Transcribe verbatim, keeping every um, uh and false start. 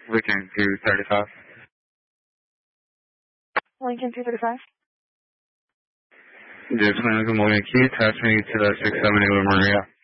Lincoln two thirty-five. Lincoln two thirty-five. Yes, ma'am. Good morning. Can you attach me to the six seventy with Maria?